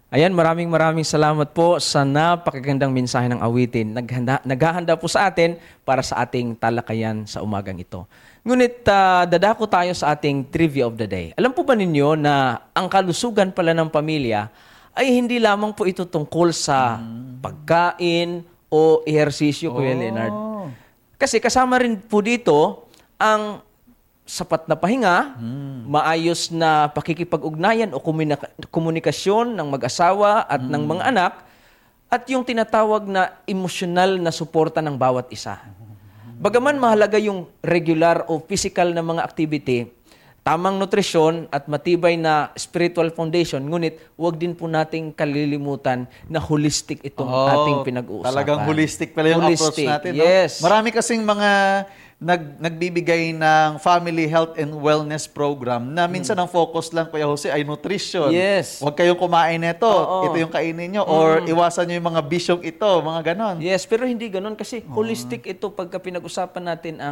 Ayan, maraming salamat po sa napakagandang mensahe ng awitin. Naghahanda po sa atin para sa ating talakayan sa umagang ito. Ngunit dadako tayo sa ating trivia of the day. Alam po ba ninyo na ang kalusugan pala ng pamilya ay hindi lamang po ito tungkol sa pagkain o ehersisyo, Kuya Leonard. Oh. Kasi kasama rin po dito ang sapat na pahinga, maayos na pakikipag-ugnayan o komunikasyon ng mag-asawa at ng mga anak, at yung tinatawag na emosyonal na suporta ng bawat isa. Bagaman mahalaga yung regular o physical na mga activity, tamang nutrisyon at matibay na spiritual foundation, ngunit huwag din po nating kalilimutan na holistic itong ating pinag-uusapan. Talagang holistic pala yung approach natin. Yes. No? Marami kasing mga nagbibigay ng family health and wellness program na minsan ang focus lang, Kuya Jose, ay nutrition. Yes. Huwag kayong kumain nito, ito yung kainin nyo, or iwasan nyo yung mga bisyong ito, mga ganon. Yes, pero hindi ganon kasi holistic ito pagka pinag-usapan natin ang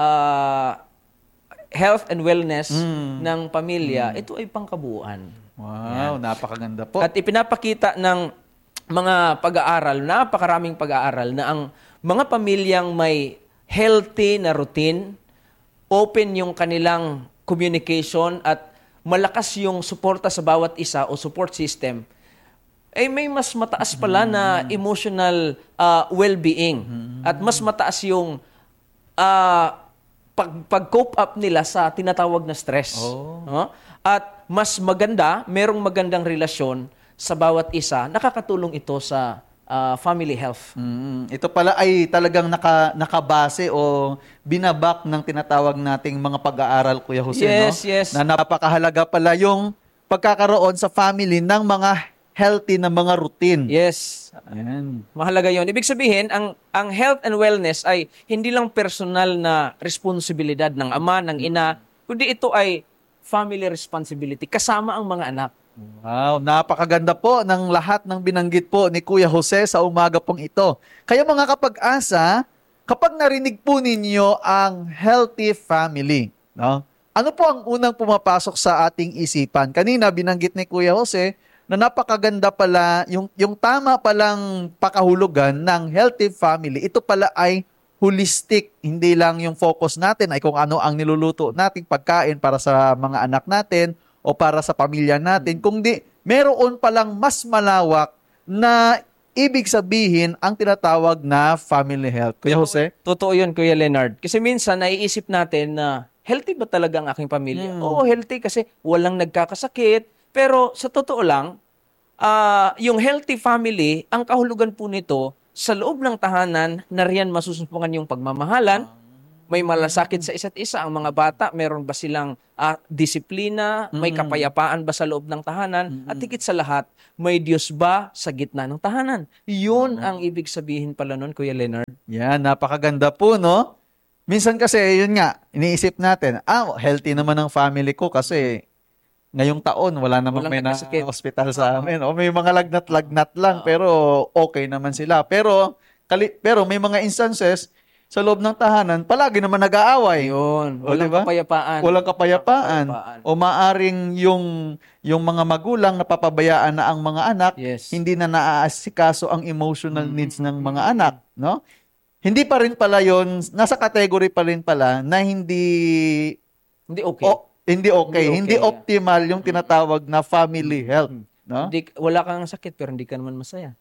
health and wellness ng pamilya. Ito ay pangkabuuan. Wow, napakaganda po. At ipinapakita ng mga pag-aaral, napakaraming pag-aaral na ang mga pamilyang may healthy na routine, open yung kanilang communication at malakas yung suporta sa bawat isa o support system, ay may mas mataas pala na emotional well-being at mas mataas yung pag-cope up nila sa tinatawag na stress. No? At mas maganda, merong magandang relasyon sa bawat isa, nakakatulong ito sa family health. Ito pala ay talagang nakabase o binabak ng tinatawag nating mga pag-aaral, Kuya Jose, Yes, no? yes. Na napakahalaga pala yung pagkakaroon sa family ng mga healthy na mga routine. Yes. Ayan. Mahalaga yon. Ibig sabihin, ang health and wellness ay hindi lang personal na responsibilidad ng ama, ng ina, kundi ito ay family responsibility kasama ang mga anak. Wow, napakaganda po ng lahat ng binanggit po ni Kuya Jose sa umaga pong ito. Kaya mga kapag-asa, kapag narinig po ninyo ang healthy family, no? Ano po ang unang pumapasok sa ating isipan? Kanina binanggit ni Kuya Jose na napakaganda pala yung tama palang pakahulugan ng healthy family. Ito pala ay holistic. Hindi lang yung focus natin ay kung ano ang niluluto nating pagkain para sa mga anak natin o para sa pamilya natin, kundi meron palang mas malawak na ibig sabihin ang tinatawag na family health. Kuya Jose? Totoo yun, Kuya Leonard. Kasi minsan, naiisip natin na healthy ba talaga ang aking pamilya? Oo, healthy kasi walang nagkakasakit. Pero sa totoo lang, yung healthy family, ang kahulugan po nito, sa loob ng tahanan, nariyan masusumpungan yung pagmamahalan, may malasakit sa isa't isa. Ang mga bata, meron ba silang disiplina? May kapayapaan ba sa loob ng tahanan? At higit sa lahat, may Diyos ba sa gitna ng tahanan? Yun ang ibig sabihin pala nun, Kuya Leonard. Yan, napakaganda po, no? Minsan kasi, yun nga, iniisip natin, healthy naman ang family ko kasi ngayong taon, wala namang may na-hospital sa amin. O may mga lagnat-lagnat lang, pero okay naman sila. Pero may mga instances, sa loob ng tahanan, palagi naman nag-aaway. Yun. Walang kapayapaan. Walang kapayapaan. O maaring yung mga magulang napapabayaan na ang mga anak, hindi na naaasikaso ang emotional needs ng mga anak, no? Hindi pa rin pala yon, nasa category pa rin pala na hindi okay. Hindi optimal yung tinatawag na family health, no? Wala kang sakit pero hindi ka naman masaya.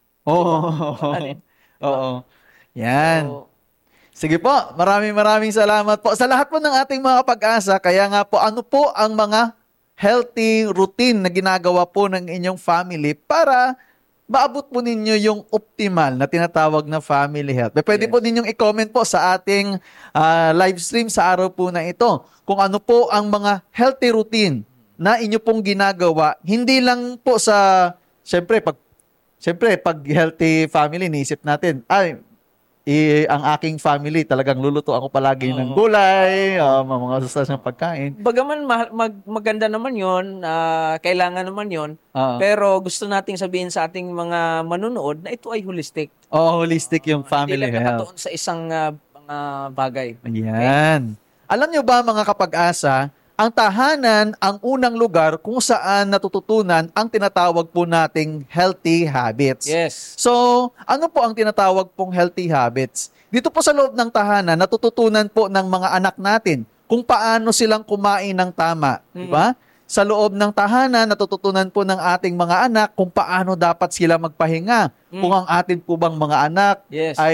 Oo. Yan. Sige po, maraming salamat po sa lahat po ng ating mga pag-asa. Kaya nga po, ano po ang mga healthy routine na ginagawa po ng inyong family para maabot po ninyo yung optimal na tinatawag na family health. Pwede po ninyong i-comment po sa ating live stream sa araw po na ito kung ano po ang mga healthy routine na inyo pong ginagawa. Hindi lang po sa, siyempre, pag healthy family, niisip natin, ang aking family, talagang luluto ako palagi ng gulay, mga sustansiyang pagkain. Bagaman maganda naman yon, kailangan naman yon, pero gusto nating sabihin sa ating mga manunood na ito ay holistic. Holistic yung family health. Hindi lang nakatuon sa isang mga bagay. Ayan. Okay. Alam nyo ba mga kapag-asa, ang tahanan ang unang lugar kung saan natututunan ang tinatawag po nating healthy habits. Yes. So, ano po ang tinatawag pong healthy habits? Dito po sa loob ng tahanan, natututunan po ng mga anak natin kung paano silang kumain ng tama. Di ba? Sa loob ng tahanan, natututunan po ng ating mga anak kung paano dapat sila magpahinga. Kung ang atin po bang mga anak Yes. ay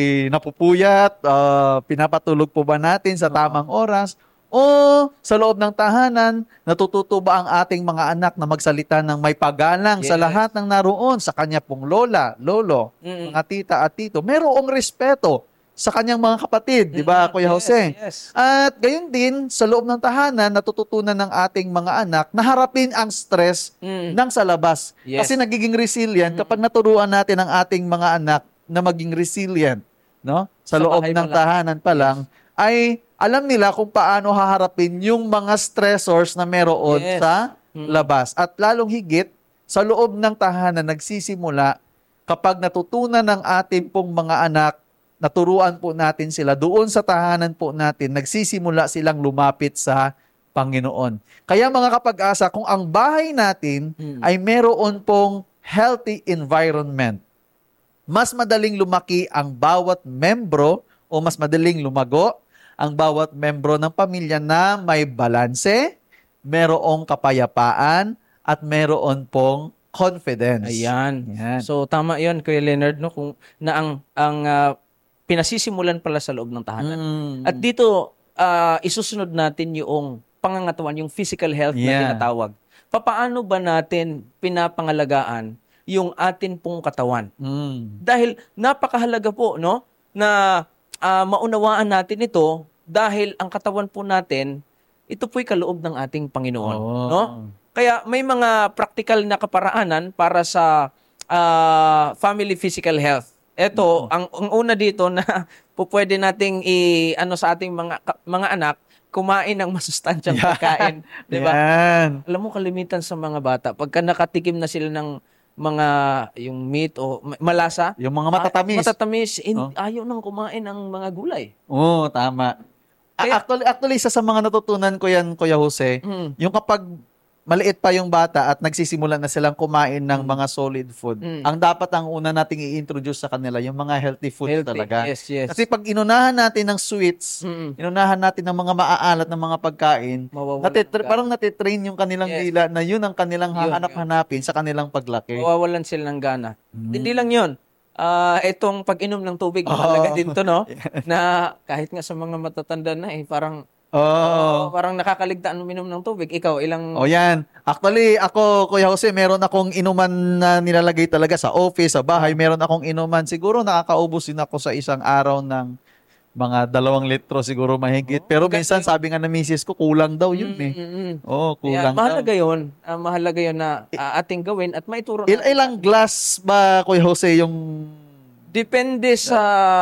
napupuyat, pinapatulog po ba natin sa tamang oras? O sa loob ng tahanan, natututo ba ang ating mga anak na magsalita ng may paggalang sa Yes. lahat ng naroon, sa kanya pong lola, lolo, mga tita at tito? Merong respeto sa kanyang mga kapatid, di ba, Kuya Jose? Yes. At gayon din, sa loob ng tahanan, natututunan ng ating mga anak na harapin ang stress ng sa labas. Yes. Kasi nagiging resilient kapag naturuan natin ang ating mga anak na maging resilient, no? Sa Sa loob bahay ng pa lang. tahanan pa lang, ay alam nila kung paano haharapin yung mga stressors na meron Yes. sa labas. At lalong higit, sa loob ng tahanan nagsisimula kapag natutunan ng ating pong mga anak, naturuan po natin sila doon sa tahanan po natin, nagsisimula silang lumapit sa Panginoon. Kaya mga kapag-asa, kung ang bahay natin ay meron pong healthy environment, mas madaling lumaki ang bawat membro o mas madaling lumago ang bawat membro ng pamilya na may balanse, merong kapayapaan, at meron pong confidence. Ayan. Yan. So tama 'yon, Kuya Leonard, no, kung na ang pinasisimulan pala sa loob ng tahanan. At dito isusunod natin yung pangangatawan, yung physical health na Yeah. tinatawag. Papaano ba natin pinapangalagaan yung atin pong katawan? Dahil napakahalaga po, no, na maunawaan natin ito dahil ang katawan po natin, ito po'y kaloob ng ating Panginoon, Oh. no? Kaya may mga practical na kaparaanan para sa family physical health. Ito, ang una dito na pwede nating ano sa ating mga anak, kumain ng masustansyang pagkain, 'di ba? Yan. Alam mo, kalimitan sa mga bata, pagka nakatikim na sila ng mga yung meat o malasa, Yung mga matatamis. ayaw nang kumain ng mga gulay. Oo, tama. Actually, isa sa mga natutunan ko yan, Kuya Jose, yung kapag maliit pa yung bata at nagsisimulan na silang kumain ng mga solid food, ang dapat ang una nating i-introduce sa kanila, yung mga healthy food talaga. Yes, yes. Kasi pag inunahan natin ng sweets, inunahan natin ng mga maaalat na mga pagkain, parang natitrain yung kanilang dila na yun ang kanilang hahanap-hanapin sa kanilang paglaki. Mawawalan sila ng gana. Hindi lang yun. Itong pag-inom ng tubig, mahalaga din to, no? Na kahit nga sa mga matatanda na, parang parang nakakaligtaan uminom ng tubig. Ikaw, ilang... O yan. Actually, ako, Kuya Jose, meron akong inuman na nilalagay talaga sa office, sa bahay. Meron akong inuman. Siguro nakakaubos din ako sa isang araw ng mga 2 litro siguro mahigit. Pero minsan sabi nga na misis ko, kulang daw yun eh. Oo, kulang mahalaga daw. yun. Mahalaga yun na ating gawin at maituro natin. Ilang glass ba, Kuya Jose, yung... Depende sa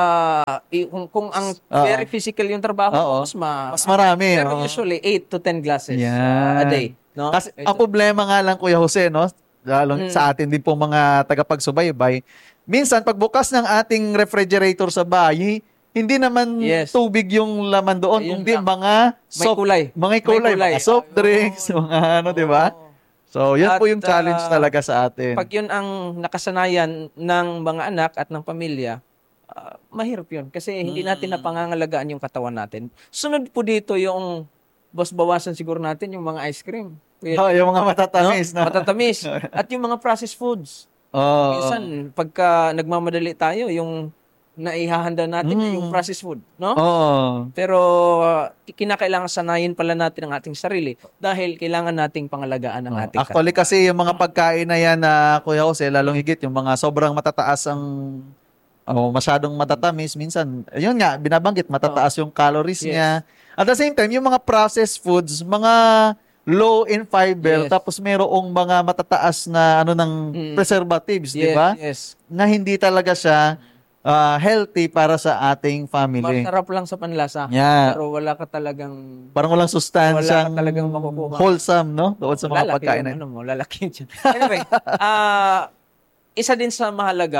kung ang very physical yung trabaho, mas marami. Pero usually 8 to 10 glasses Yan. a day, no? Kasi ang problema nga lang, Kuya Jose, no? Lalo sa atin din po mga tagapagsubaybay, minsan pagbukas ng ating refrigerator sa bahay, hindi naman tubig yung laman doon, Ayun kundi lang. mga May kulay. mga soft drinks, mga ano, di ba? So, yan po yung challenge talaga sa atin. Pag yun ang nakasanayan ng mga anak at ng pamilya, mahirap yun. Kasi hindi natin napangangalagaan yung katawan natin. Sunod po dito yung bawasan siguro natin yung mga ice cream. Yung mga matatamis. No? Matatamis. At yung mga processed foods. Minsan, pagka nagmamadali tayo, yung naihahanda natin yung processed food, no? Pero kinakailangan sanayin pala natin ang ating sarili dahil kailangan nating pangalagaan ang ating Actually kasi yung mga pagkain na yan na Kuya Jose, lalong higit yung mga sobrang matataas ang masyadong matatamis, minsan, yun nga, binabanggit, matataas yung calories niya. At the same time, yung mga processed foods, mga low in fiber, tapos merong mga matataas na ng preservatives, di ba? Yes. Na hindi talaga siya healthy para sa ating family. Masarap lang sa panlasa. Yeah. Pero wala ka talagang... Parang walang sustansyang Wala ka talagang makukuha. wholesome, no? Doon sa mga pagkain. Lalaki yun. Anyway, isa din sa mahalaga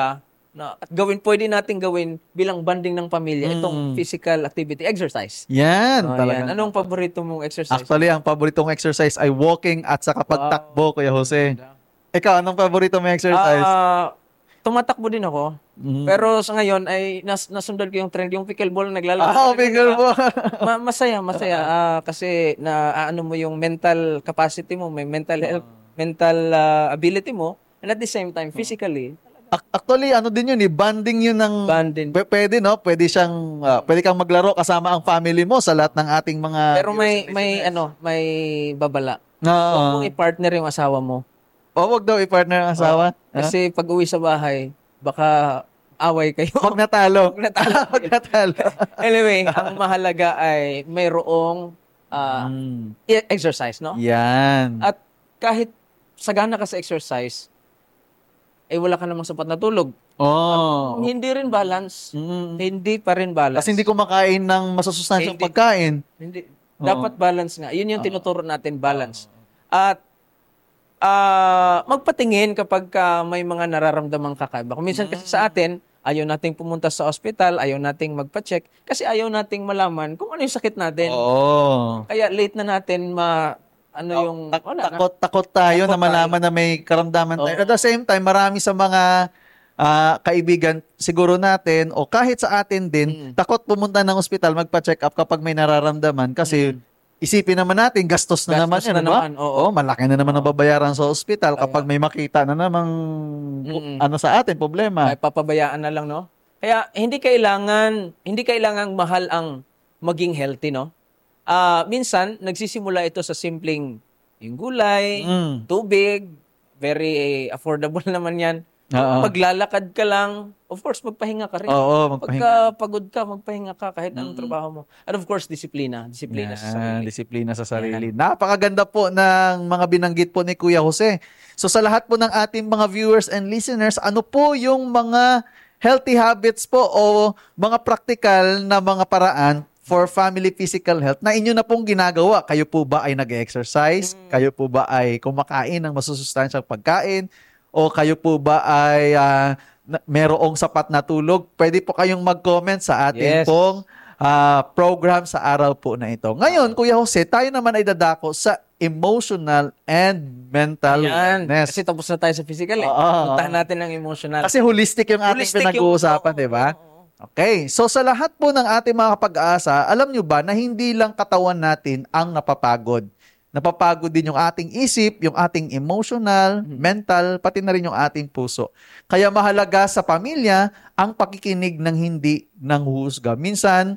na at pwede nating gawin bilang bonding ng pamilya itong physical activity, exercise. Yan, Oh, talaga. yan. Anong paborito mong exercise? Actually, ang paboritong exercise ay walking at saka pagtakbo, Kuya Jose. Ikaw, anong paborito mong exercise? Tumatakbo din ako. Pero sa ngayon ay nasundan ko yung trend, yung pickleball naglalaro. Pickleball. Masaya. Kasi ano mo yung mental capacity mo, may mental health, mental ability mo, and at the same time, physically, Actually, ano din yun, bonding yun ng... bonding. Pwede, no? Pwede kang maglaro kasama ang family mo sa lahat ng ating mga... Pero may babala. Oo. Huwag mong i-partner yung asawa mo. Wag daw i-partner ang asawa. Kasi pag uwi sa bahay, baka away kayo. Pag natalo. Pag natalo. Anyway, ang mahalaga ay mayroong exercise, no? Yan. At kahit sagana ka sa exercise, wala ka namang sapat na tulog. Hindi rin balance. Hindi pa rin balance. Kasi hindi kumakain ng masusustansyang pagkain. Hindi. Dapat balance nga. Yun yung tinuturo natin, balance. At magpatingin kapag may mga nararamdamang kakaiba. Kung minsan kasi sa atin, ayaw nating pumunta sa ospital, ayaw nating magpa-check, kasi ayaw nating malaman kung ano yung sakit natin. Kaya late na natin takot tayo na malaman na may karamdaman tayo. At the same time, marami sa mga kaibigan siguro natin o kahit sa atin din, takot pumunta ng ospital, magpa-check up kapag may nararamdaman kasi isipin naman natin, gastos na naman yan, diba? Malaki na naman ang babayaran sa ospital kapag may makita na namang ano sa atin, problema. Ay, papabayaan na lang, no? Kaya hindi kailangang mahal ang maging healthy, no? Minsan, nagsisimula ito sa simpleng yung gulay, tubig, very affordable naman yan. Maglalakad ka lang, of course, magpahinga ka rin. Pagka pagod ka, magpahinga ka kahit anong trabaho mo. And of course, disiplina sa sarili. Disiplina sa sarili. Napakaganda po ng mga binanggit po ni Kuya Jose. So sa lahat po ng ating mga viewers and listeners, ano po yung mga healthy habits po o mga practical na mga paraan for family physical health na inyo na pong ginagawa? Kayo po ba ay nag-exercise? Kayo po ba ay kumakain ng masusustansyang pagkain? O kayo po ba ay merong sapat na tulog? Pwede po kayong mag-comment sa ating pong program sa araw po na ito. Ngayon, Kuya Jose, tayo naman ay dadako sa emotional and mental wellness. Kasi tapos na tayo sa physical. Puntahan natin ang emotional. Kasi holistic yung ating pinag-uusapan, di ba? Okay. So sa lahat po ng ating mga kapag-asa, alam nyo ba na hindi lang katawan natin ang napapagod. Napapagod din yung ating isip, yung ating emotional, mental, pati na rin yung ating puso. Kaya mahalaga sa pamilya ang pakikinig ng hindi nanghuhusga. Minsan,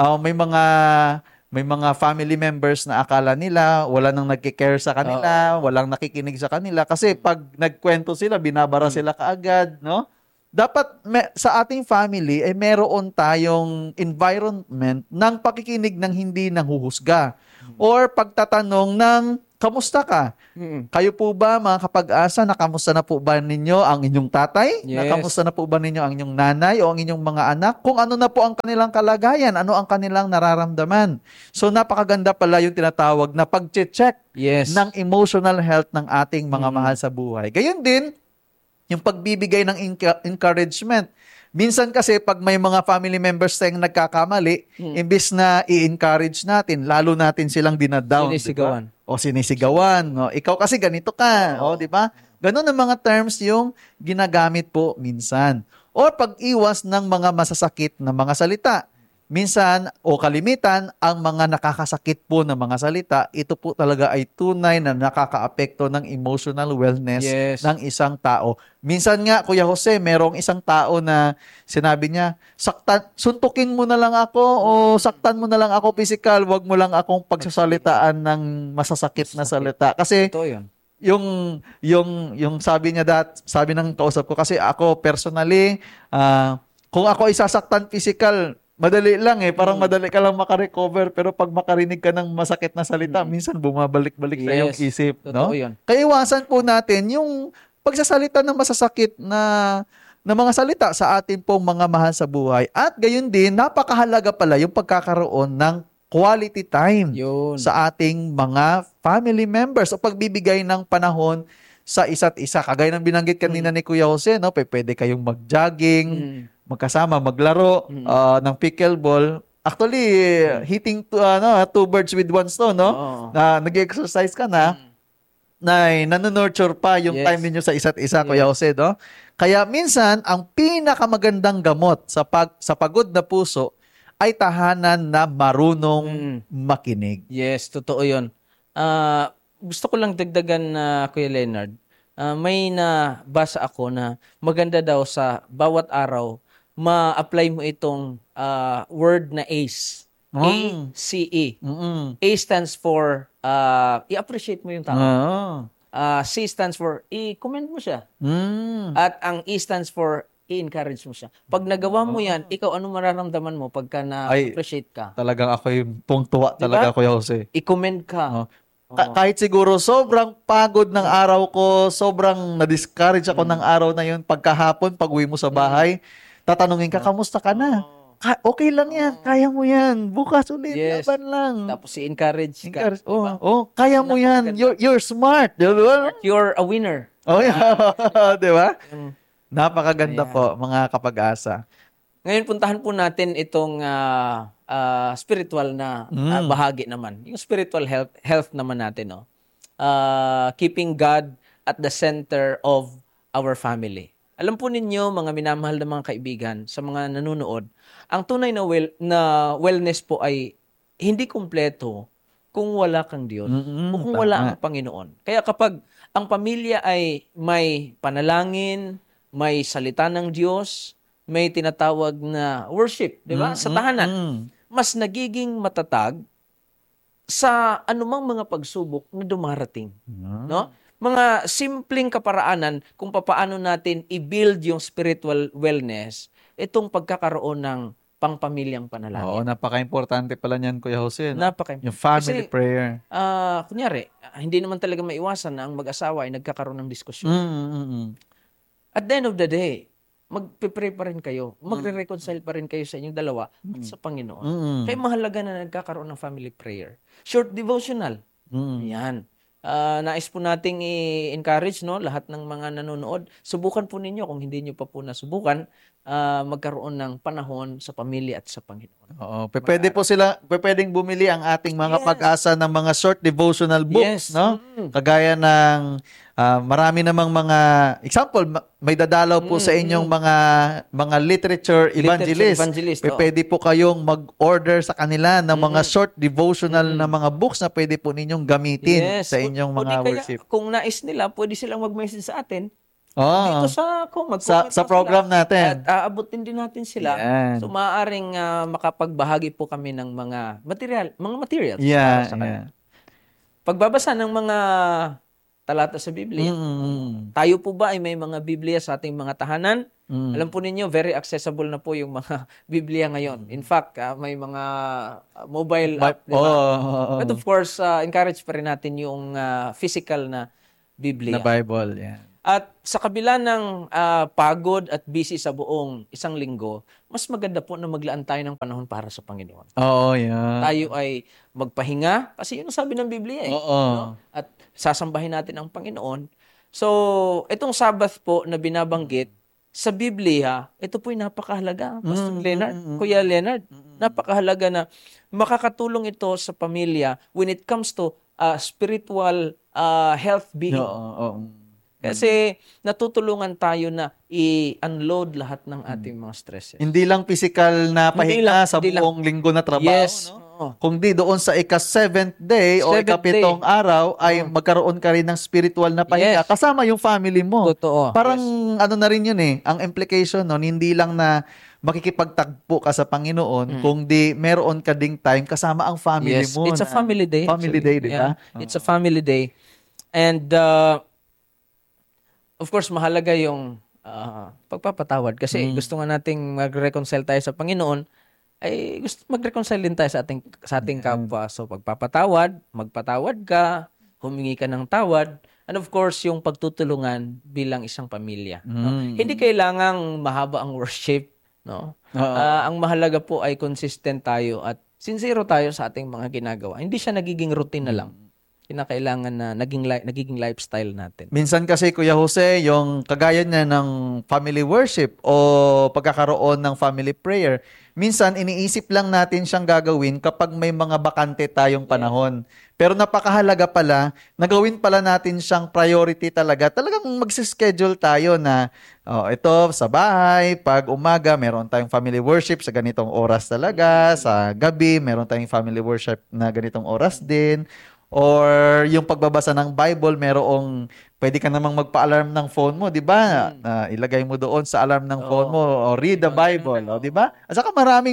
may mga family members na akala nila wala nang nagki-care sa kanila, walang nakikinig sa kanila kasi pag nagkwento sila, binabara sila kaagad, no? Dapat sa ating family ay meron tayong environment ng pakikinig ng hindi nanghuhusga or pagtatanong ng kamusta ka? Kayo po ba mga kapag-asa, nakamusta na po ba ninyo ang inyong tatay? Nakamusta na po ba ninyo ang inyong nanay o ang inyong mga anak? Kung ano na po ang kanilang kalagayan, ano ang kanilang nararamdaman. So napakaganda pala yung tinatawag na pag-check ng emotional health ng ating mga mahal sa buhay. Gayon din, yung pagbibigay ng encouragement. Minsan kasi pag may mga family members tayong nagkakamali, imbis na i-encourage natin, lalo natin silang dinadown. Sinisigawan. Diba? O sinisigawan. O, ikaw kasi ganito ka. O, di ba? Ganun ang mga terms yung ginagamit po minsan. O pag-iwas ng mga masasakit na mga salita. Minsan o kalimitan, ang mga nakakasakit po na mga salita, ito po talaga ay tunay na nakakaapekto ng emotional wellness ng isang tao. Minsan nga, Kuya Jose, merong isang tao na sinabi niya, suntukin mo na lang ako o saktan mo na lang ako physical, wag mo lang akong pagsasalitaan ng masasakit na salita. Kasi yung sabi niya sabi ng kausap ko, kasi ako personally, kung ako isasaktan physical, madali lang parang madali ka lang makarecover, pero pag makarinig ka ng masakit na salita, minsan bumabalik-balik sa iyong isip, no? Kaya iwasan po natin yung pagsasalita ng masasakit na mga salita sa atin pong mga mahal sa buhay. At gayon din, napakahalaga pala yung pagkakaroon ng quality time sa ating mga family members o pagbibigay ng panahon sa isa't isa. Kagaya ng binanggit kanina ni Kuya Jose, no? Pwede kayong mag-jogging, magkasama, maglaro ng pickleball. Actually, hitting two birds with one stone, no? Oo. Na nag-exercise ka na, na nanonurture pa yung Yes. time ninyo sa isa't isa, Kuya Jose, no? Kaya minsan, ang pinakamagandang gamot sa pagod na puso ay tahanan na marunong makinig. Yes, totoo yun. Gusto ko lang dagdagan na Kuya Leonard, may nabasa ako na maganda daw sa bawat araw, ma-apply mo itong word na ACE. A-C-E. A stands for i-appreciate mo yung tao. C stands for i-commend mo siya. At ang E stands for i-encourage mo siya. Pag nagawa mo yan, ikaw ano mararamdaman mo pagka na-appreciate ka? Talagang ako yung tuwang-tuwa talaga, Kuya Jose. I-commend ka. Kahit siguro sobrang pagod ng araw ko, sobrang na-discourage ako ng araw na yun, pagkahapon, pag-uwi mo sa bahay, tatanungin ka, kamusta ka na? Okay lang yan, kaya mo yan. Bukas ulit, Yes. laban lang. Tapos i-encourage ka. Encourage. Kaya mo yan. You're smart. Di ba? You're a winner. Oh, yeah. Di ba? Napakaganda po, mga kapag-asa. Ngayon, puntahan po natin itong spiritual na bahagi naman. Yung spiritual health naman natin. No? Keeping God at the center of our family. Alam po ninyo, mga minamahal na mga kaibigan, sa mga nanonood, ang tunay na wellness po ay hindi kumpleto kung wala kang Diyos o kung wala ang Panginoon. Kaya kapag ang pamilya ay may panalangin, may salita ng Diyos, may tinatawag na worship, di ba? Sa tahanan, mas nagiging matatag sa anumang mga pagsubok na dumarating. No? Mga simpleng kaparaanan kung papaano natin i-build yung spiritual wellness, itong pagkakaroon ng pangpamilyang panalangin. Oo, napaka-importante pala niyan, Kuya Jose. No? Napaka-importante. Yung family Kasi, prayer. Kunyari, hindi naman talaga maiwasan na ang mag-asawa ay nagkakaroon ng diskusyon. At the end of the day, magpipray pa rin kayo, magre-reconcile pa rin kayo sa inyong dalawa at sa Panginoon. Kaya mahalaga na nagkakaroon ng family prayer. Short devotional. Yan. Nais po nating i-encourage lahat ng mga nanonood. Subukan po ninyo kung hindi nyo pa po nasubukan magkaroon ng panahon sa pamilya at sa Panginoon. Oo, pwedeng bumili ang ating mga pag-asa ng mga short devotional books, Yes. no? Kagaya ng marami namang mga example, may dadalaw po sa inyong mga literature evangelist. Pwede po kayong mag-order sa kanila ng mga short devotional na mga books na pwede po ninyong gamitin sa inyong mga worship. Kung nais nila, pwede silang mag-message sa atin. Oh, Dito sa program sila, natin. At aabutin din natin sila. Yan. So maaaring makapagbahagi po kami ng mga materials Yeah, para sa kanila. Pagbabasa ng mga talata sa Biblia. Tayo po ba ay may mga Biblia sa ating mga tahanan? Alam po ninyo, very accessible na po yung mga Biblia ngayon. In fact, may mga mobile app, di ba? But of course, encourage pa rin natin yung physical na Biblia. Na Bible, yan. At sa kabila ng pagod at busy sa buong isang linggo, mas maganda po na maglaan tayo ng panahon para sa Panginoon. Oo, yan. Tayo ay magpahinga, kasi yun ang sabi ng Biblia. No? At sasambahin natin ang Panginoon. So, itong Sabbath po na binabanggit, sa Biblia, ito po'y napakahalaga. Pastor Leonard, Kuya Leonard, napakahalaga na makakatulong ito sa pamilya when it comes to spiritual health being. Kasi natutulungan tayo na i-unload lahat ng ating mga stresses. Hindi lang physical na pahinga sa buong linggo na trabaho, yes, no? Kung di doon sa ika-7th day o ika-7th araw ay magkaroon ka rin ng spiritual na pahinga kasama yung family mo. Totoo. Parang ano na rin yun ang implication nun, hindi lang na makikipagtagpo ka sa Panginoon, kundi meron ka ding time kasama ang family mo. It's a family day. Family day, di ba? It's a family day. And of course, mahalaga yung pagpapatawad kasi gusto nga nating mag-reconcile tayo sa Panginoon, ay gusto mag-reconcile din tayo sa ating kapwa. So pagpapatawad, magpatawad ka, humingi ka ng tawad, and of course, yung pagtutulungan bilang isang pamilya. No? Hindi kailangang mahaba ang worship. No? Ang mahalaga po ay consistent tayo at sincere tayo sa ating mga ginagawa. Hindi siya nagiging routine na lang. kinakailangan na nagiging lifestyle natin. Minsan kasi, Kuya Jose, yung kagaya niya ng family worship o pagkakaroon ng family prayer, minsan iniisip lang natin siyang gagawin kapag may mga bakante tayong panahon. Pero napakahalaga pala, nagawin pala natin siyang priority talaga. Talagang magsischedule tayo na, ito sa bahay, pag umaga, meron tayong family worship sa ganitong oras talaga. Sa gabi, meron tayong family worship na ganitong oras din. Or yung pagbabasa ng Bible, pwede ka namang magpa-alarm ng phone mo, di ba? Ilagay mo doon sa alarm ng phone mo, o read the Bible, di ba? At saka maraming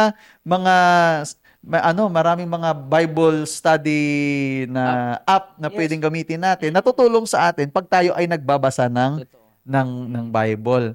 maraming mga Bible study na app na pwedeng gamitin natin, natutulong sa atin pag tayo ay nagbabasa ng Bible.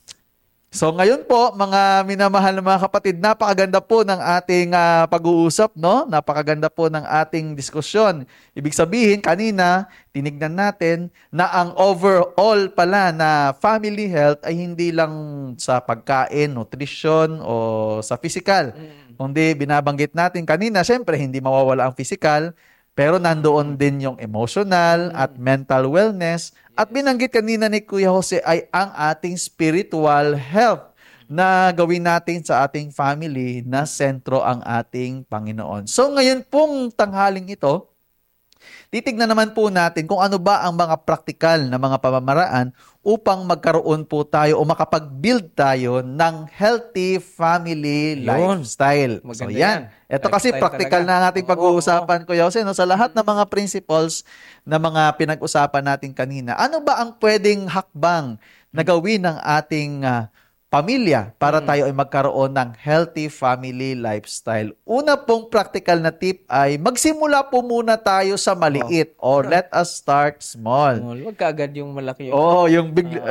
So ngayon po, mga minamahal na mga kapatid, napakaganda po ng ating pag-uusap, no? Napakaganda po ng ating diskusyon. Ibig sabihin, kanina, tinignan natin na ang overall pala na family health ay hindi lang sa pagkain, nutrition, o sa physical. Kundi binabanggit natin kanina, syempre, hindi mawawala ang physical, pero nandoon din yung emotional at mental wellness. At binanggit kanina ni Kuya Jose ay ang ating spiritual health na gawin natin sa ating family na sentro ang ating Panginoon. So ngayon pong tanghaling ito, titignan naman po natin kung ano ba ang mga praktikal na mga pamamaraan upang magkaroon po tayo o makapag-build tayo ng healthy family lifestyle. So yan. Ito kasi practical na ang ating pag-uusapan, Kuya Jose, no? Sa lahat ng mga principles na mga pinag-usapan natin kanina, ano ba ang pwedeng hakbang na gawin ng ating pamilya para tayo ay magkaroon ng healthy family lifestyle? Una pong practical na tip ay magsimula po muna tayo sa maliit or let us start small. Huwag kaagad yung malaki. Yung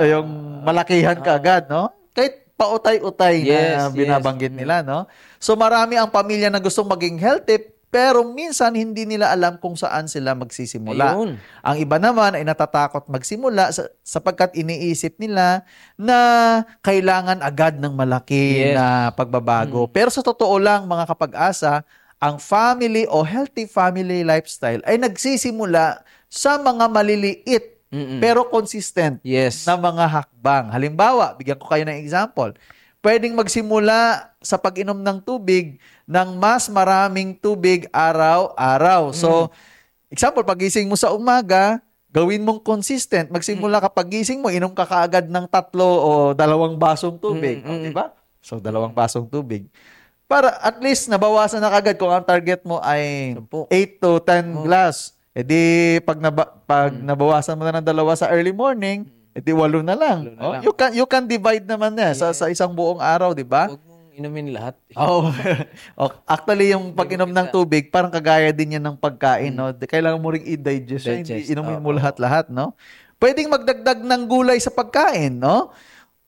malakihan kaagad, no? Kahit pautay-utay na binabanggit nila, no? So marami ang pamilya na gustong maging healthy, pero minsan hindi nila alam kung saan sila magsisimula. Ayun. Ang iba naman ay natatakot magsimula sapagkat iniisip nila na kailangan agad ng malaki na pagbabago. Pero sa totoo lang, mga kapag-asa, ang family o healthy family lifestyle ay nagsisimula sa mga maliliit pero consistent na mga hakbang. Halimbawa, bigyan ko kayo ng example. Pwedeng magsimula sa pag-inom ng tubig ng mas maraming tubig araw-araw. So, example, pagising mo sa umaga, gawin mong consistent. Magsimula ka pagising mo, inom ka kaagad ng 3 o 2 basong tubig. Diba? So, 2 basong tubig. Para at least nabawasan na kaagad kung ang target mo ay 8 to 10 glass. E di, pag nabawasan mo na ng 2 sa early morning, di 8 na lang. You can divide naman sa isang buong araw, di ba? Huwag mong inumin lahat. Actually, yung pag-inom ng tubig, parang kagaya din yan ng pagkain, no? Kailangan mo ring i-digest yan, hindi inumin mo lahat-lahat, no? Pwedeng magdagdag ng gulay sa pagkain, no?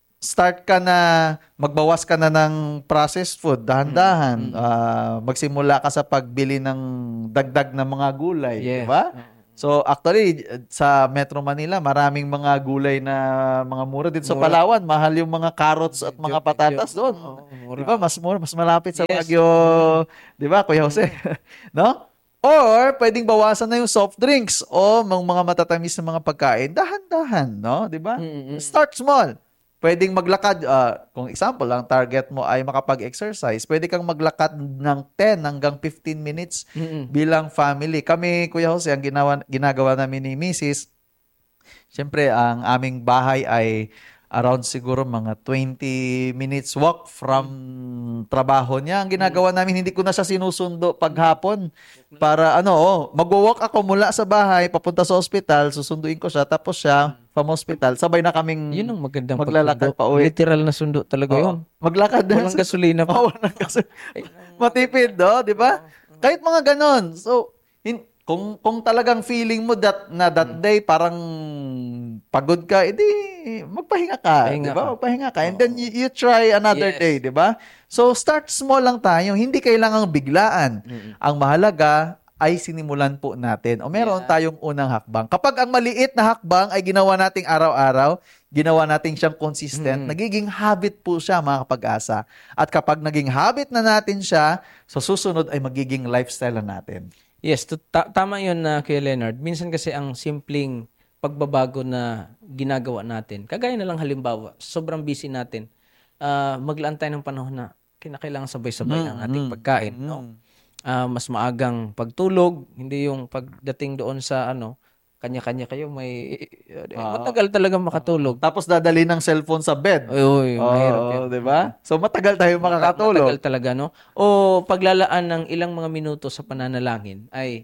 Magbawas ka na ng processed food, dahan-dahan. Magsimula ka sa pagbili ng dagdag na mga gulay, di ba? So actually, sa Metro Manila, maraming mga gulay na mga mura. Dito sa Palawan, mahal yung mga carrots at mga patatas doon. Di ba? Mas mura, mas malapit sa Baguio. Di ba, Kuya Jose? No? Or, pwedeng bawasan na yung soft drinks o mga matatamis na mga pagkain. Dahan-dahan, no? Di ba? Start small. Pwedeng maglakad, kung example, ang target mo ay makapag-exercise, pwede kang maglakad ng 10 hanggang 15 minutes bilang family. Kami, Kuya Jose, ang ginagawa namin ni Mrs., siyempre, ang aming bahay ay around siguro mga 20 minutes walk from trabaho niya. Ang ginagawa namin, hindi ko na siya sinusundo paghapon para magwo-walk ako mula sa bahay papunta sa ospital, susunduin ko siya, tapos siya from hospital, sabay na kaming yun ang magandang maglalakad pa uwi. Literal na sundo talaga yun. Maglakad na. Walang gasolina pa. Walang gasolina. Matipid, di ba? Kahit mga ganon. So, kung talagang feeling mo that day parang pagod ka, edi magpahinga ka, di ba? Magpahinga ka. And then you try another day, di ba? So, start small lang tayo. Hindi kailangang biglaan. Ang mahalaga ay sinimulan po natin o meron tayong unang hakbang. Kapag ang maliit na hakbang ay ginawa nating araw-araw, ginawa natin siyang consistent, nagiging habit po siya, mga kapag-asa. At kapag naging habit na natin siya, sa susunod ay magiging lifestyle na natin. Yes, tama yun na Kuya Leonard. Minsan kasi ang simpleng pagbabago na ginagawa natin, kagaya na lang halimbawa, sobrang busy natin, maglaan tayo ng panahon na kinakailangan sabay-sabay ang ating pagkain. No? Mas maagang pagtulog, hindi yung pagdating doon sa kanya-kanya kayo, matagal talaga makatulog. Tapos dadali ng cellphone sa bed. Uy, mahirap yan. Di ba? So matagal tayo makakatulog. Matagal talaga, no? O paglalaan ng ilang mga minuto sa pananalangin ay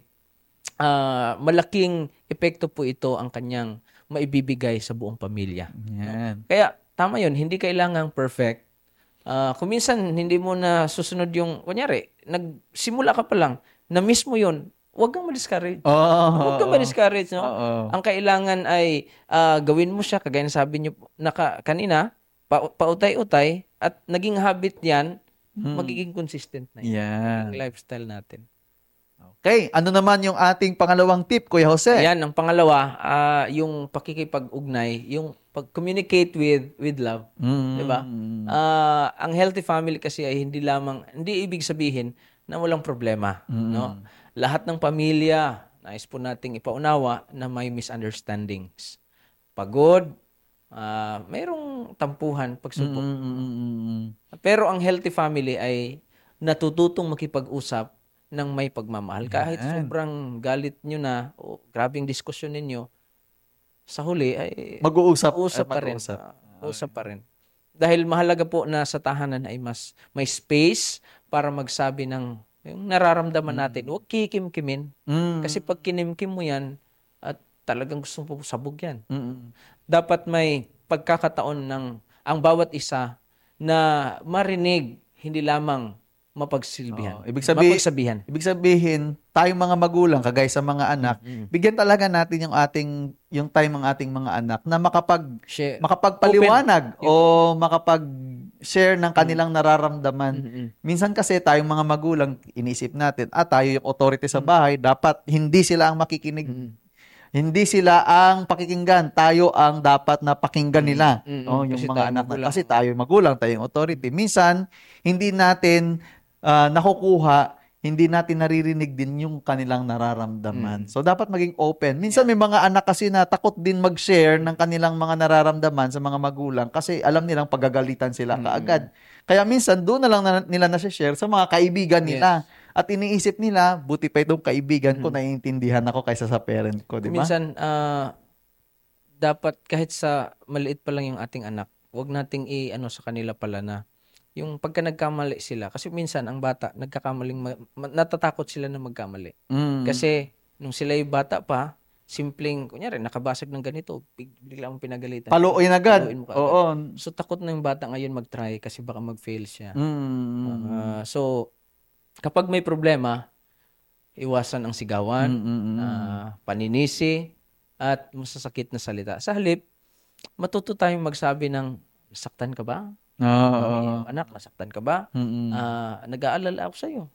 malaking epekto po ito ang kanyang maibibigay sa buong pamilya. Yan. Kaya tama yun, hindi kailangang perfect. Kung minsan hindi mo na susunod yung, kunyari, nagsimula ka pa lang, na-miss mo yun, huwag kang ma-discourage. Huwag kang ma-discourage, no? Ang kailangan ay gawin mo siya, kagaya na sabi niyo kanina, pautay-utay, at naging habit yan, magiging consistent na Yan. yung lifestyle natin. Okay, ano naman yung ating pangalawang tip, Kuya Jose? Ayan, ang pangalawa, yung pakikipag-ugnay, yung pag-communicate with love. Di ba? Ang healthy family kasi ay hindi ibig sabihin na walang problema. No? Lahat ng pamilya, nais po nating ipaunawa na may misunderstandings. Pagod, mayroong tampuhan, pagsubok. Pero ang healthy family ay natututong makipag-usap ng may pagmamahal. Kahit sobrang galit nyo na, o grabing diskusyon ninyo, sa huli ay Mag-uusap pa rin. Usap pa rin. Dahil mahalaga po na sa tahanan ay mas may space para magsabi ng yung nararamdaman natin. Huwag kikimkimin. Kasi pag kinimkim mo yan, at talagang gusto mo sabog yan. Dapat may pagkakataon ng ang bawat isa na marinig, hindi lamang mapagsilbihan. Mapagsabihan. Ibig sabihin, tayong mga magulang, kagaya sa mga anak, bigyan talaga natin yung time ng ating mga anak na makapagpaliwanag o makapag-share ng kanilang nararamdaman. Minsan kasi tayong mga magulang, iniisip natin, tayo yung authority sa bahay, dapat hindi sila ang makikinig. Hindi sila ang pakikinggan. Tayo ang dapat na pakinggan nila. Yung mga anak. Kasi tayo magulang, tayo yung authority. Minsan, hindi natin nakukuha, hindi natin naririnig din yung kanilang nararamdaman. So, dapat maging open. Minsan may mga anak kasi na takot din mag-share ng kanilang mga nararamdaman sa mga magulang kasi alam nilang pagagalitan sila kaagad. Kaya minsan, doon na lang nila nasi-share sa mga kaibigan nila. At iniisip nila, buti pa itong kaibigan ko, naiintindihan ako kaysa sa parent ko, di ba? Minsan, dapat kahit sa maliit pa lang yung ating anak, wag nating sa kanila pala na yung pagka nagkamali sila. Kasi minsan, ang bata, natatakot sila na magkamali. Kasi, nung sila yung bata pa, simpleng, kunyari, nakabasag ng ganito, bigla mong pinagalitan. Paluin agad. Oo. So, takot na yung bata ngayon mag-try kasi baka mag-fail siya. So, kapag may problema, iwasan ang sigawan, paninisi, at masasakit na salita. Sa halip, matuto tayong magsabi ng, saktan ka ba? Anak, nasaktan ka ba? Nag-aalala ako sa'yo.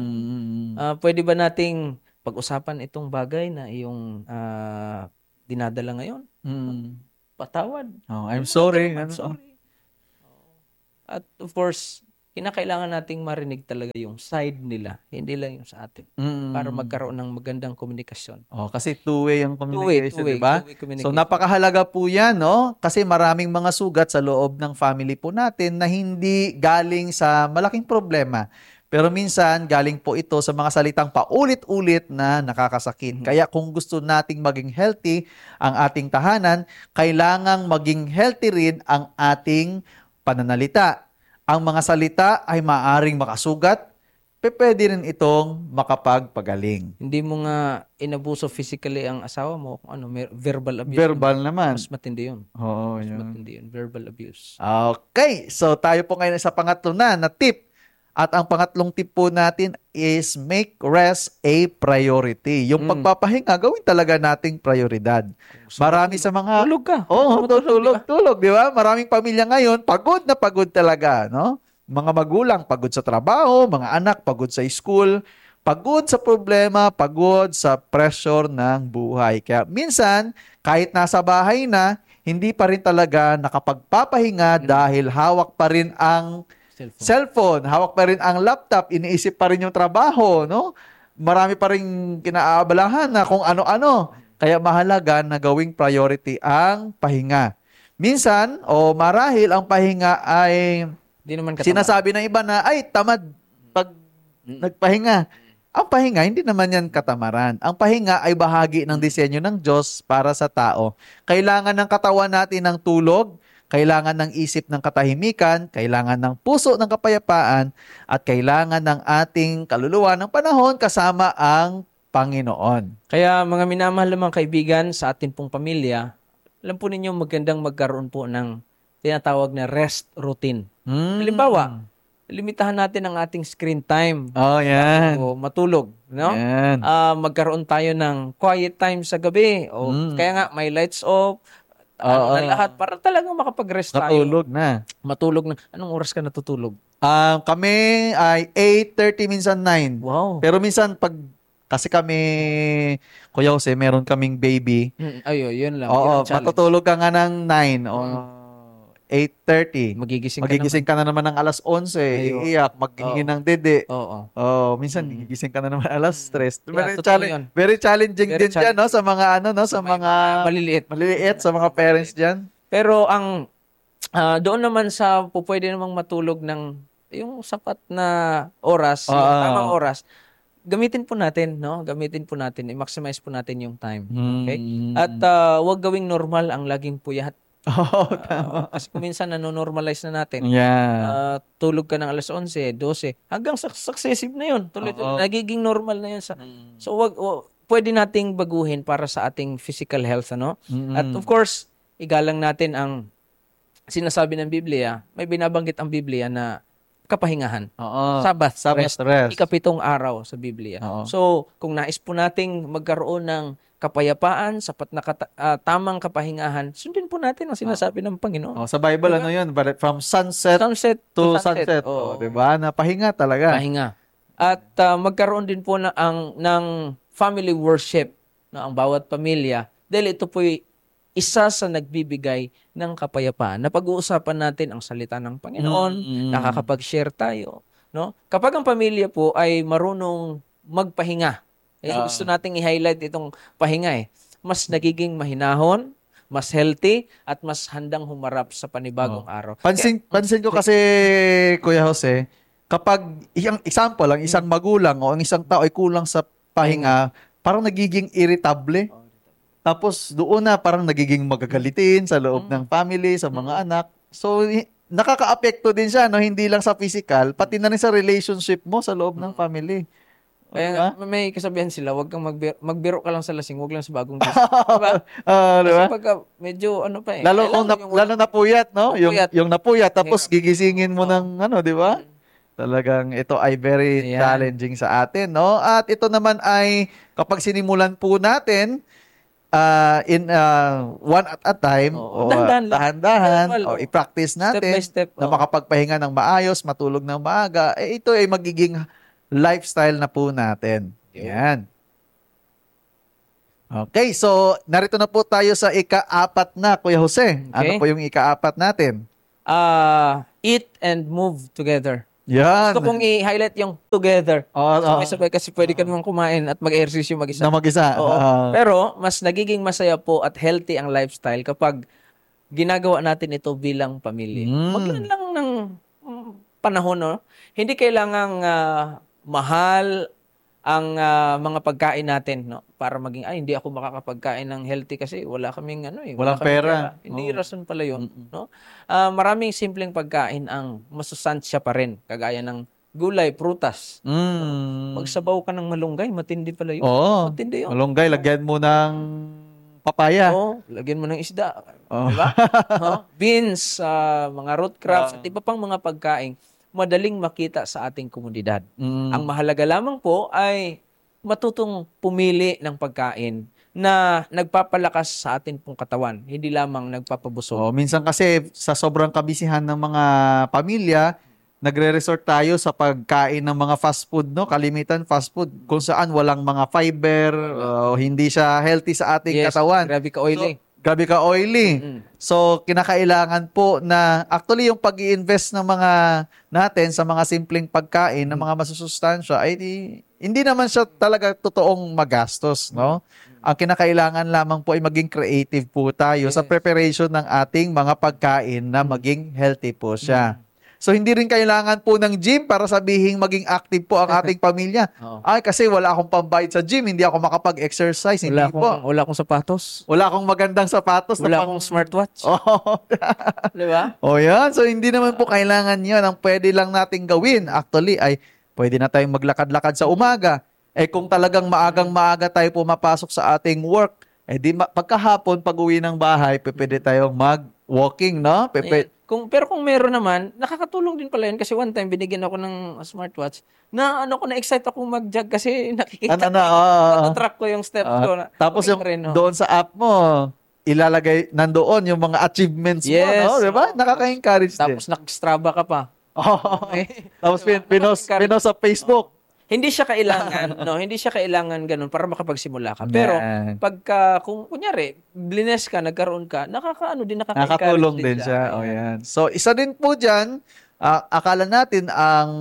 Pwede ba nating pag-usapan itong bagay na iyong dinadala ngayon? Patawad. I'm sorry. I'm sorry. At of course, kinakailangan nating marinig talaga yung side nila, hindi lang yung sa atin. Para magkaroon ng magandang komunikasyon. Kasi two-way yung communication, di ba? So, communication. napakahalaga po yan, no? Kasi maraming mga sugat sa loob ng family po natin na hindi galing sa malaking problema. Pero minsan, galing po ito sa mga salitang paulit-ulit na nakakasakit. Kaya kung gusto nating maging healthy ang ating tahanan, kailangang maging healthy rin ang ating pananalita. Ang mga salita ay maaring makasugat, pwede rin itong makapagpagaling. Hindi mo nga inabuso physically ang asawa mo, verbal abuse. Verbal naman. Mas matindi yun. Oo, Mas matindi yun, verbal abuse. Okay, so tayo po ngayon sa pangatlo na tip. At ang pangatlong tip po natin is make rest a priority. Yung pagpapahinga, gawin talaga nating prioridad. Marami sa mga... Tulog ka. Tulog, di ba? Maraming pamilya ngayon, pagod na pagod talaga, no? Mga magulang, pagod sa trabaho, mga anak, pagod sa school, pagod sa problema, pagod sa pressure ng buhay. Kaya minsan, kahit nasa bahay na, hindi pa rin talaga nakapagpapahinga dahil hawak pa rin ang cellphone, hawak pa rin ang laptop, iniisip pa rin yung trabaho, no? marami pa rin kinaabalahan na kung ano-ano. Kaya mahalaga na gawing priority ang pahinga. Minsan, o marahil ang pahinga ay Di naman katama. sinasabi ng iba na, ay, tamad pag nagpahinga. Ang pahinga, hindi naman yan katamaran. Ang pahinga ay bahagi ng disenyo ng Diyos para sa tao. Kailangan ng katawan natin ng tulog, kailangan ng isip ng katahimikan, kailangan ng puso ng kapayapaan, at kailangan ng ating kaluluwa ng panahon kasama ang Panginoon. Kaya mga minamahal na mga kaibigan sa atin pong pamilya, alam po ninyo magandang magkaroon po ng tinatawag na rest routine. Halimbawa, limitahan natin ang ating screen time. Oh, yan. O matulog, no? Yan. Magkaroon tayo ng quiet time sa gabi. O kaya nga may lights off. Na lahat para talagang makapag-rest tayo. Natulog na. Matulog na. Anong oras ka natutulog? Kami ay 8:30, minsan 9. Wow. Pero minsan kasi kami, Kuya Jose, meron kaming baby. Yun lang. Oo, Yun ang challenge. matutulog ka nga ng 9 o 8:30. Magigising ka na naman ng alas 11, Ayun. iiyak, maghihingi ng dede. Oo. Minsan gigising ka na naman alas 3. Yeah, totoo yun. Very challenging Very din diyan, no, sa mga sa May mga maliliit. sa mga parents diyan. Pero ang doon naman sa pwede namang matulog ng yung sapat na oras, yung tamang oras, gamitin po natin, no? Gamitin po natin, i-maximize po natin yung time. Okay? At wag gawing normal ang laging puyat. Kasi kung minsan nanonormalize na natin. Yeah. Tulog ka ng alas 11, 12, hanggang successive na yun. Tuloy-tuloy, nagiging normal na yun. So, pwede nating baguhin para sa ating physical health, ano? At of course, igalang natin ang sinasabi ng Biblia. May binabanggit ang Biblia na kapahingahan. Sabbath rest. Ikapitong araw sa Biblia. So, kung nais po nating magkaroon ng kapayapaan, sapat na tamang kapahingahan, sundin po natin ang sinasabi ng Panginoon. Sa Bible, Diba? yun? From sunset to sunset. Diba? Na pahinga talaga. Pahinga. At magkaroon din po ng family worship ang bawat pamilya dahil ito po'y isa sa nagbibigay ng kapayapaan. Napag-uusapan natin ang salita ng Panginoon, nakakapag-share tayo. No? Kapag ang pamilya po ay marunong magpahinga, gusto nating i-highlight itong pahinga mas nagiging mahinahon, mas healthy, at mas handang humarap sa panibagong araw. Pansin ko kasi, Kuya Jose, kapag isang magulang o ang isang tao ay kulang sa pahinga, parang nagiging irritable. Tapos doon na parang nagiging magagalitin sa loob ng family, sa mga anak. So, nakaka-apekto din siya, no? Hindi lang sa physical, pati na rin sa relationship mo sa loob ng family. Kaya may kasabihan sila, wag kang magbiro ka lang sa lasing, wag lang sa bagong gising. Diba? Diba? Kasi pagka medyo Lalo napuyat, no? Yung napuyat, tapos gigisingin mo ng di ba? Talagang ito ay very challenging sa atin, no? At ito naman ay kapag sinimulan po natin one at a time, dahan-dahan, i-practice natin step by step, na makapagpahinga ng maayos, matulog ng maaga, ito ay magiging lifestyle na po natin. Yan. Okay, so narito na po tayo sa ika-4 na, Kuya Jose. Okay. Ano po yung ika-4 natin? Eat and move together. Yan. Gusto kong i-highlight yung together. Sabay kasi pwede ka naman kumain at mag-exercise mag-isa. Na mag-isa. Pero mas nagiging masaya po at healthy ang lifestyle kapag ginagawa natin ito bilang pamilya. Maglaan lang ng panahon, no? Hindi kailangang mahal ang mga pagkain natin, no? Para maging hindi ako makakapagkain ng healthy kasi wala kaming walang pera. Hindi rason pala 'yon, no? Maraming simpleng pagkain ang masustansya pa rin, kagaya ng gulay, prutas. Magsabaw ka ng malunggay, matindi pala 'yun. Matindi 'yun. Malunggay, lagyan mo ng papaya. Lagyan mo ng isda, di ba? Beans, mga root crops, at iba pang mga pagkain madaling makita sa ating komunidad. Ang mahalaga lamang po ay matutong pumili ng pagkain na nagpapalakas sa atin pong katawan, hindi lamang nagpapabusog. Minsan kasi sa sobrang kabisihan ng mga pamilya, nagre-resort tayo sa pagkain ng mga fast food, no? Kalimitan fast food, kung saan walang mga fiber, hindi siya healthy sa ating katawan. Grabe ka oily. Grabe ka oily. So, kinakailangan po na actually yung pag-i-invest ng mga natin sa mga simpleng pagkain ng mga masusustansya ay Hindi naman siya talaga totoong magastos, no? Ang kinakailangan lamang po ay maging creative po tayo sa Yes. preparation ng ating mga pagkain na maging healthy po siya. So hindi rin kailangan po ng gym para sabihing maging active po ang ating pamilya. Oo. Ay, kasi wala akong pambayad sa gym, hindi ako makapag-exercise. Hindi po. Wala akong sapatos. Wala akong magandang sapatos. Wala na akong smartwatch. Oh. Di ba? O yan, so hindi naman po kailangan yun. Ang pwede lang nating gawin, actually, ay pwede na tayong maglakad-lakad sa umaga. Eh kung talagang maagang-maaga tayo pumapasok sa ating work, eh di pagkahapon, pag-uwi ng bahay, pwede tayong mag-walking, no? Ayan. Pero kung meron naman, nakakatulong din pala yun kasi one time binigyan ako ng smartwatch na na-excite ako mag-jog kasi nakikita natatrack ko yung steps ko. Tapos Okay yung rin, no? doon sa app mo, ilalagay nandoon yung mga achievements mo, Yes. no? Diba? Nakaka-encourage din. Tapos nag-Strava ka pa. Oh. Tapos pinost sa Facebook. Hindi siya kailangan, no, hindi siya kailangan ganun para makapagsimula ka. Pero Yan. kung kunyari, blines ka, nagkaroon ka, Nakakatulong din siya. O yan. So, isa din po dyan, akala natin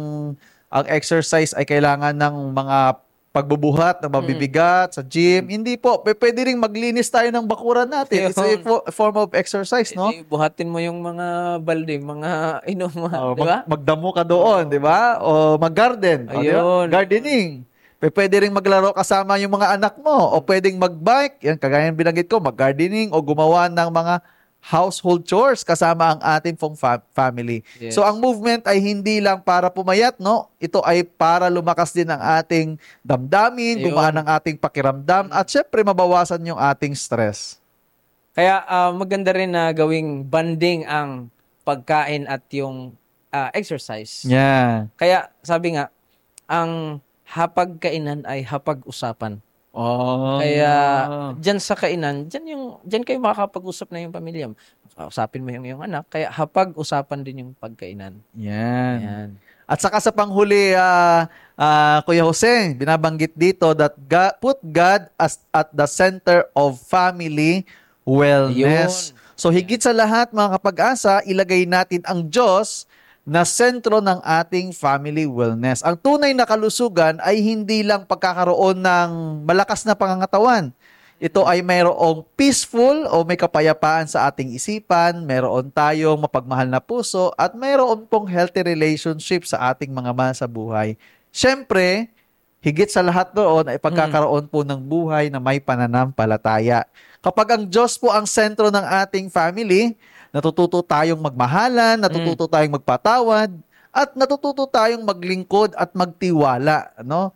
ang exercise ay kailangan ng mga pagbubuhat na mabibigat sa gym. Hindi po. Pwede rin maglinis tayo ng bakuran natin. It's a form of exercise, no? Buhatin mo yung mga balde, mga inuman, Oh, di ba? magdamo ka doon, di ba? O mag-garden. O, di ba? Ayun. Gardening. Pwede rin maglaro kasama yung mga anak mo. O pwedeng mag-bike. Yan, kagaya ng binanggit ko, mag-gardening o gumawa ng mga household chores kasama ang ating pong family. Yes. So, ang movement ay hindi lang para pumayat, no? Ito ay para lumakas din ang ating damdamin, Ayun. gumaan ang ating pakiramdam, at syempre mabawasan yung ating stress. Kaya maganda rin na gawing banding ang pagkain at yung exercise. Yeah. Kaya sabi nga, ang hapagkainan ay hapag-usapan. Oh. Kaya diyan sa kainan, diyan kayo makakapag-usap na yung pamilya. Usapin mo yung iyong anak, kaya hapag-usapan din yung pagkainan. Yan. Ayan. At saka sa panghuli, Kuya Jose, binabanggit dito that put God at the center of family wellness. Yun. So higit sa lahat, mga kapag-asa, ilagay natin ang Diyos na sentro ng ating family wellness. Ang tunay na kalusugan ay hindi lang pagkakaroon ng malakas na pangangatawan. Ito ay mayroong peaceful o may kapayapaan sa ating isipan, mayroon tayong mapagmahal na puso, at mayroon pong healthy relationship sa ating mga mahal sa buhay. Siyempre, higit sa lahat doon ay pagkakaroon po ng buhay na may pananampalataya. Kapag ang Diyos po ang sentro ng ating family, natututo tayong magmahalan, natututo tayong magpatawad, at natututo tayong maglingkod at magtiwala. Ano?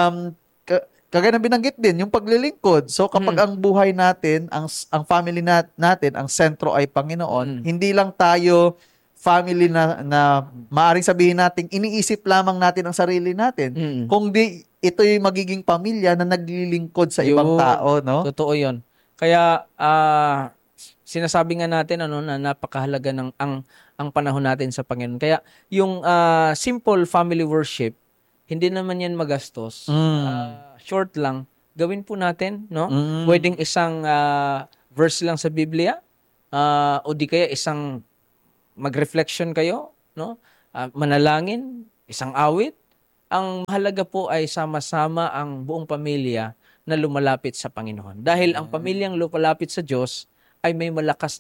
Kagaya na binanggit din, yung paglilingkod. So kapag ang buhay natin, ang family natin, ang sentro ay Panginoon, hindi lang tayo family na maaring sabihin natin, iniisip lamang natin ang sarili natin. Kung di, ito yung magiging pamilya na naglilingkod sa ibang tao, no? Totoo yun. Kaya, sinasabi nga natin na napakahalaga ng ang panahon natin sa Panginoon. Kaya yung simple family worship, hindi naman yan magastos. Short lang, gawin po natin, no? Pwedeng isang verse lang sa Biblia, o di kaya isang mag-reflection kayo, no? Manalangin, isang awit. Ang mahalaga po ay sama-sama ang buong pamilya na lumalapit sa Panginoon. Dahil ang pamilyang lumalapit sa Diyos ay may lakas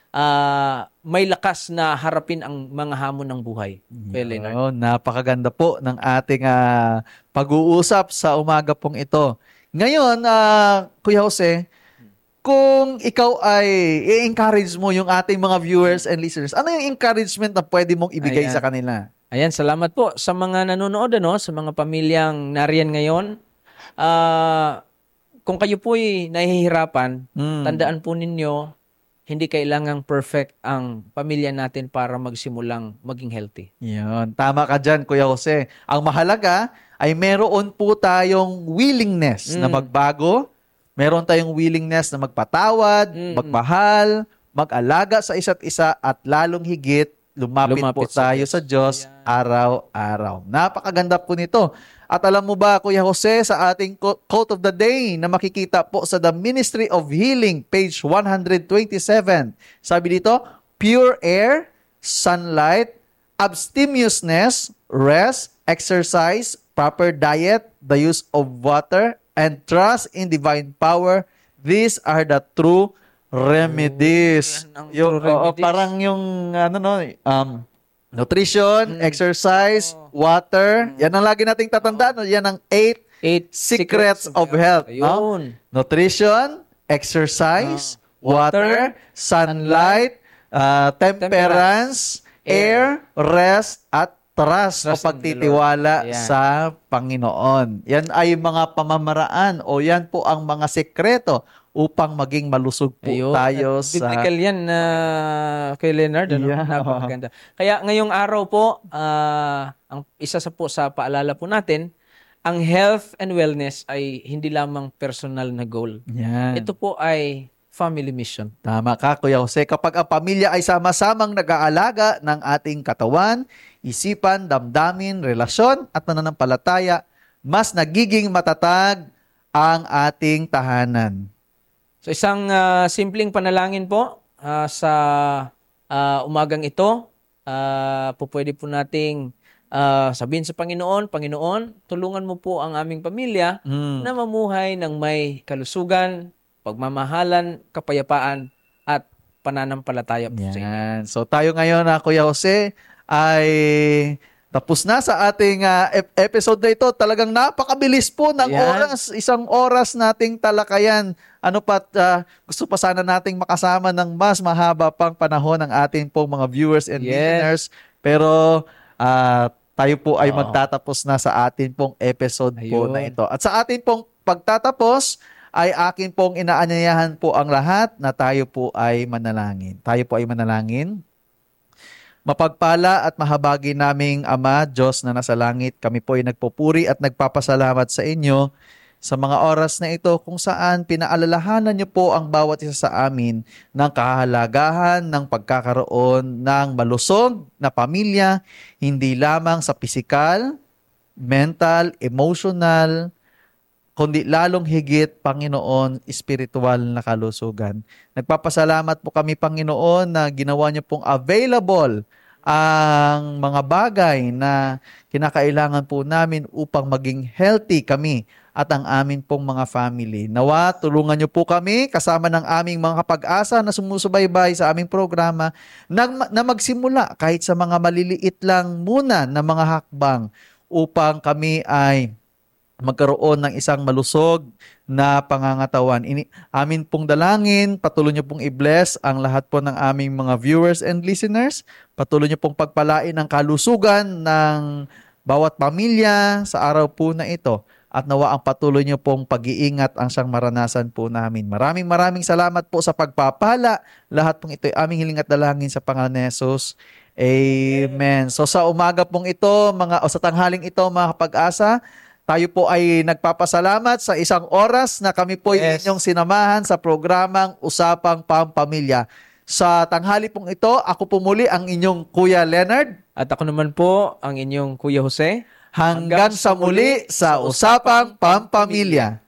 na harapin ang mga hamon ng buhay. Oh, napakaganda po ng ating pag-uusap sa umaga pong ito. Ngayon, Kuya Jose, kung ikaw ay i-encourage mo yung ating mga viewers and listeners, ano yung encouragement na pwede mong ibigay sa kanila? Ayan, salamat po sa mga nanonood, sa mga pamilyang nariyan ngayon. Kung kayo po'y nahihirapan, tandaan po ninyo, hindi kailangang perfect ang pamilya natin para magsimulang maging healthy. Yun. Tama ka dyan, Kuya Jose. Ang mahalaga ay meron po tayong willingness na magbago, meron tayong willingness na magpatawad, magmahal, mag-alaga sa isa't isa, at lalong higit, lumapit po tayo sa Diyos araw-araw. Napakaganda po nito. At alam mo ba, Kuya Jose, sa ating quote of the day na makikita po sa The Ministry of Healing, page 127, sabi dito, pure air, sunlight, abstemiousness, rest, exercise, proper diet, the use of water, and trust in divine power, these are the true remedies. Yan ang Yung, true remedies. parang yung, nutrition, exercise, water. Yan ang lagi nating tatandaan. Yan ang 8 8 secrets of health. No? Ayun. Nutrition, exercise, water, sunlight, temperance, air, rest, at trust o Trust in the pagtitiwala Lord. Ayan. sa Panginoon. Yan ay mga pamamaraan o yan po ang mga sekreto upang maging malusog po Ayun. tayo At sa... biblical yan kay Leonard. Ano? Yeah. Napakaganda. Kaya ngayong araw po, ang isa sa paalala po natin, ang health and wellness ay hindi lamang personal na goal. Yan. Ito po ay family mission. Tama ka, Kuya Jose. Kapag ang pamilya ay sama-samang nag-aalaga ng ating katawan, isipan, damdamin, relasyon at nananampalataya, mas nagiging matatag ang ating tahanan. So isang simpleng panalangin po sa umagang ito. Pwede po nating sabihin sa Panginoon, Panginoon, tulungan mo po ang aming pamilya na mamuhay ng may kalusugan, pagmamahalan, kapayapaan, at pananampalataya po sa inyo. Yan. So tayo ngayon na Kuya Jose ay tapos na sa ating episode na ito. Talagang napakabilis po ng Ayan. oras. Isang oras nating talakayan. Ano pa, gusto pa sana nating makasama ng mas mahaba pang panahon ng ating pong mga viewers and Yes. listeners. Pero tayo po ay magtatapos na sa atin pong episode po Ayun. na ito. At sa atin pong pagtatapos, ay akin pong inaanyayahan po ang lahat na tayo po ay manalangin. Tayo po ay manalangin. Mapagpala at mahabagi naming Ama, Diyos na nasa langit, kami po ay nagpupuri at nagpapasalamat sa inyo sa mga oras na ito kung saan pinaalalahanan niyo po ang bawat isa sa amin ng kahalagahan ng pagkakaroon ng malusog na pamilya, hindi lamang sa pisikal, mental, emotional, kundi lalong higit, Panginoon, espiritual na kalusugan. Nagpapasalamat po kami, Panginoon, na ginawa niyo pong available ang mga bagay na kinakailangan po namin upang maging healthy kami at ang amin pong mga family. Nawa, tulungan niyo po kami kasama ng aming mga kapag-asa na sumusubaybay sa aming programa na magsimula kahit sa mga maliliit lang muna na mga hakbang upang kami ay magkaroon ng isang malusog na pangangatawan. Amin pong dalangin, patuloy niyo pong i-bless ang lahat po ng aming mga viewers and listeners. Patuloy niyo pong pagpalain ang kalusugan ng bawat pamilya sa araw po na ito. At nawa ang patuloy niyo pong pag-iingat ang siyang maranasan po namin. Maraming salamat po sa pagpapala. Lahat pong ito ay aming hiling at dalangin sa pangalan ni Jesus. Amen. So sa umaga pong ito, sa tanghaling ito, mga kapag-asa, tayo po ay nagpapasalamat sa isang oras na kami po ay inyong sinamahan sa programang Usapang Pampamilya. Sa tanghali pong ito, ako po muli ang inyong Kuya Leonard. At ako naman po ang inyong Kuya Jose. Hanggang sa muli sa Usapang Pampamilya.